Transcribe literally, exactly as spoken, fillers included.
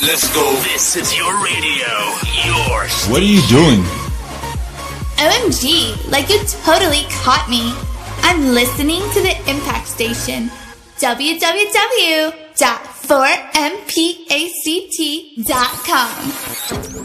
Let's go. This is your radio. Your station. What are you doing? O M G, like you totally caught me. I'm listening to the Impact Station. w w w dot four m pact dot com